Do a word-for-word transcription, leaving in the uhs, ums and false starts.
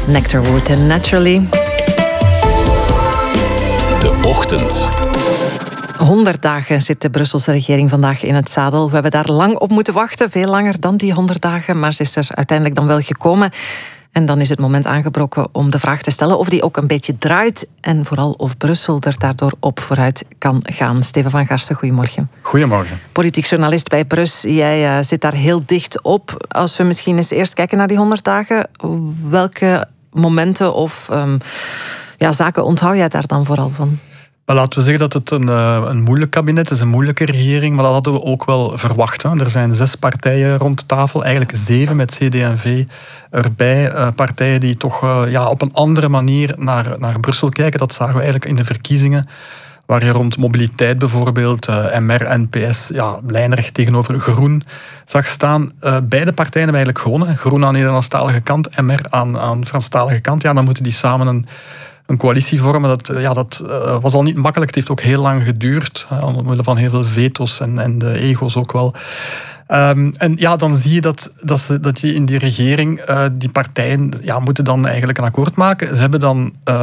Nectarwood en Naturally. De Ochtend. honderd dagen zit de Brusselse regering vandaag in het zadel. We hebben daar lang op moeten wachten, veel langer dan die honderd dagen. Maar ze is er uiteindelijk dan wel gekomen. En dan is het moment aangebroken om de vraag te stellen of die ook een beetje draait. En vooral of Brussel er daardoor op vooruit kan gaan. Steven van Garsten, goedemorgen. Goedemorgen. Politiek journalist bij Brus. Jij uh, zit daar heel dicht op. Als we misschien eens eerst kijken naar die honderd dagen. Welke momenten of um, ja, zaken onthoud jij daar dan vooral van? Maar laten we zeggen dat het een, een moeilijk kabinet is, een moeilijke regering, maar dat hadden we ook wel verwacht. Hè. Er zijn zes partijen rond tafel, eigenlijk zeven met C D en V erbij. Uh, partijen die toch uh, ja, op een andere manier naar, naar Brussel kijken. Dat zagen we eigenlijk in de verkiezingen, waar je rond mobiliteit bijvoorbeeld, uh, M R, N P S, ja, lijnrecht tegenover Groen zag staan. Uh, beide partijen hebben eigenlijk gewonnen. Groen aan de Nederlandstalige kant, M R aan, aan Franstalige kant. Ja, dan moeten die samen een Een coalitie vormen, dat, ja, dat uh, was al niet makkelijk. Het heeft ook heel lang geduurd, uh, omwille van heel veel veto's en, en de ego's ook wel. Um, en ja, dan zie je dat, dat, ze, dat je in die regering, uh, die partijen ja, moeten dan eigenlijk een akkoord maken. Ze hebben dan uh,